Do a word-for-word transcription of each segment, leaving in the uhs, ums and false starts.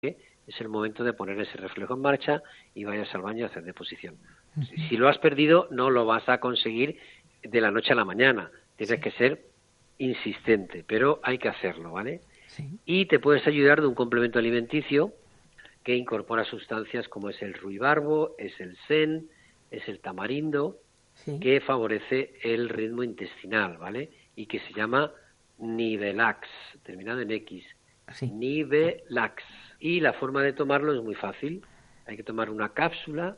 es el momento de poner ese reflejo en marcha y vayas al baño a hacer deposición. Uh-huh. Si lo has perdido, no lo vas a conseguir de la noche a la mañana. Tienes sí. que ser insistente, pero hay que hacerlo, ¿vale? Sí. Y te puedes ayudar de un complemento alimenticio que incorpora sustancias como es el ruibarbo, es el sen, es el tamarindo, sí. que favorece el ritmo intestinal, ¿vale? Y que se llama Nivelax, terminado en X. Sí. Nivelax. Y la forma de tomarlo es muy fácil. Hay que tomar una cápsula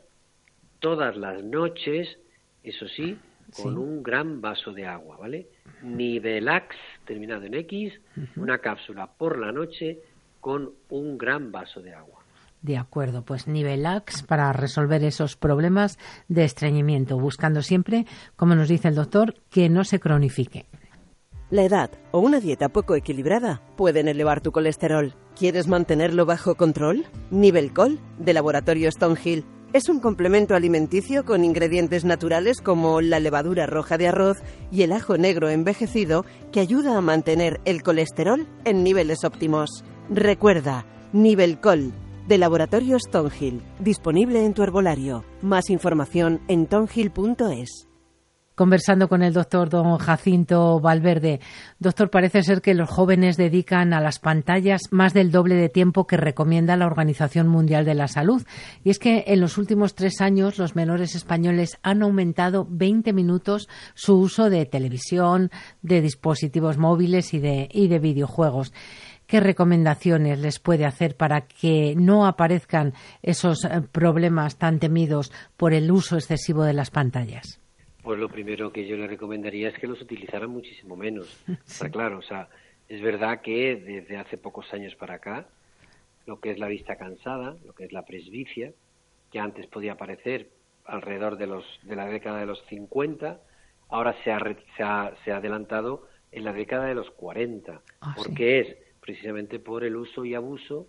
todas las noches, eso sí, con sí. un gran vaso de agua, ¿vale? Nivelax, terminado en X, uh-huh. una cápsula por la noche con un gran vaso de agua. De acuerdo, pues Nivelax para resolver esos problemas de estreñimiento, buscando siempre, como nos dice el doctor, que no se cronifique. La edad o una dieta poco equilibrada pueden elevar tu colesterol. ¿Quieres mantenerlo bajo control? Nivelcol, de Laboratorio Stonehill. Es un complemento alimenticio con ingredientes naturales como la levadura roja de arroz y el ajo negro envejecido que ayuda a mantener el colesterol en niveles óptimos. Recuerda, Nivelcol, de Laboratorio Stonehill, disponible en tu herbolario. Más información en tonhill punto es. Conversando con el doctor don Jacinto Valverde. Doctor, parece ser que los jóvenes dedican a las pantallas más del doble de tiempo que recomienda la Organización Mundial de la Salud. Y es que en los últimos tres años los menores españoles han aumentado veinte minutos su uso de televisión, de dispositivos móviles y de, y de videojuegos. ¿Qué recomendaciones les puede hacer para que no aparezcan esos problemas tan temidos por el uso excesivo de las pantallas? Pues lo primero que yo le recomendaría es que los utilizaran muchísimo menos. Sí. Está claro, o sea, es verdad que desde hace pocos años para acá, lo que es la vista cansada, lo que es la presbicia, que antes podía aparecer alrededor de los de la década de los cincuenta, ahora se ha, se ha, se ha adelantado en la década de los cuarenta, oh, porque sí. es precisamente por el uso y abuso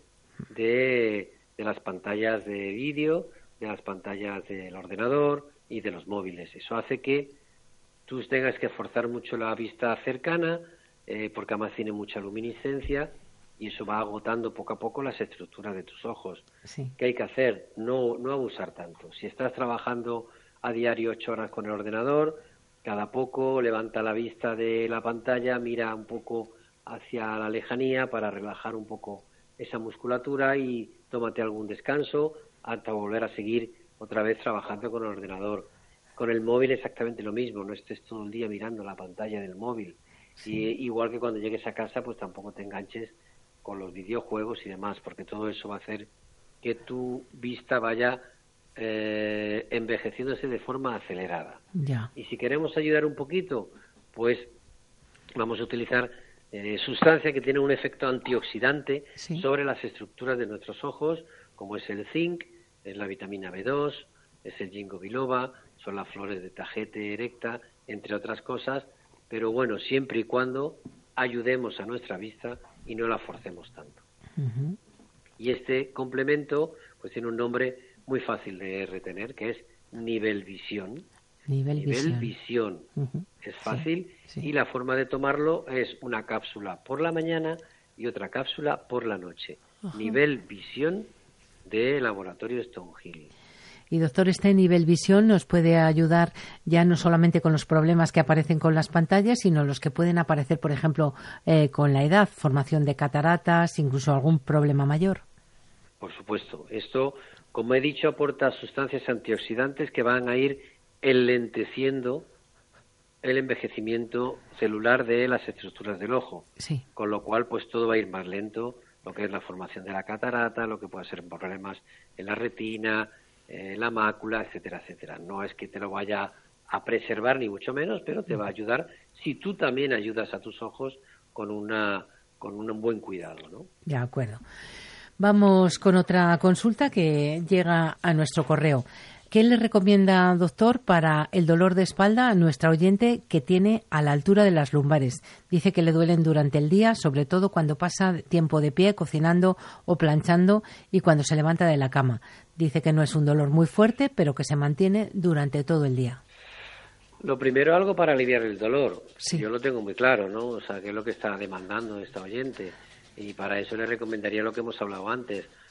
de, de las pantallas de vídeo, de las pantallas del ordenador y de los móviles. Eso hace que tú tengas que forzar mucho la vista cercana, eh, porque además tiene mucha luminiscencia y eso va agotando poco a poco las estructuras de tus ojos. Sí. ¿Qué hay que hacer? No, no abusar tanto. Si estás trabajando a diario ocho horas con el ordenador, cada poco levanta la vista de la pantalla, mira un poco hacia la lejanía para relajar un poco esa musculatura y tómate algún descanso hasta volver a seguir otra vez trabajando con el ordenador. Con el móvil exactamente lo mismo, no estés todo el día mirando la pantalla del móvil. Sí. Y igual que cuando llegues a casa, pues tampoco te enganches con los videojuegos y demás, porque todo eso va a hacer que tu vista vaya eh, envejeciéndose de forma acelerada. Ya. Y si queremos ayudar un poquito, pues vamos a utilizar eh, sustancias que tienen un efecto antioxidante sí. sobre las estructuras de nuestros ojos, como es el zinc, es la vitamina B dos, es el ginkgo biloba, son las flores de tajete erecta, entre otras cosas, pero bueno, siempre y cuando ayudemos a nuestra vista y no la forcemos tanto. Uh-huh. Y este complemento pues tiene un nombre muy fácil de retener, que es Nivelvisión. Nivelvisión. Nivelvisión. Uh-huh. Es fácil sí, sí. y la forma de tomarlo es una cápsula por la mañana y otra cápsula por la noche. Uh-huh. Nivelvisión de Laboratorio Stonehill. Y doctor, este Nivelvisión nos puede ayudar ya no solamente con los problemas que aparecen con las pantallas, sino los que pueden aparecer, por ejemplo, eh, con la edad, formación de cataratas, incluso algún problema mayor. Por supuesto. Esto, como he dicho, aporta sustancias antioxidantes que van a ir enlenteciendo el envejecimiento celular de las estructuras del ojo. Sí. Con lo cual, pues todo va a ir más lento, lo que es la formación de la catarata, lo que puede ser problemas en la retina, en la mácula, etcétera, etcétera. No es que te lo vaya a preservar ni mucho menos, pero te va a ayudar si tú también ayudas a tus ojos con una con un buen cuidado, ¿no? De acuerdo. Vamos con otra consulta que llega a nuestro correo. ¿Qué le recomienda, doctor, para el dolor de espalda a nuestra oyente que tiene a la altura de las lumbares? Dice que le duelen durante el día, sobre todo cuando pasa tiempo de pie, cocinando o planchando y cuando se levanta de la cama. Dice que no es un dolor muy fuerte, pero que se mantiene durante todo el día. Lo primero, algo para aliviar el dolor. Sí. Yo lo tengo muy claro, ¿no? O sea, qué es lo que está demandando esta oyente. Y para eso le recomendaría lo que hemos hablado antes.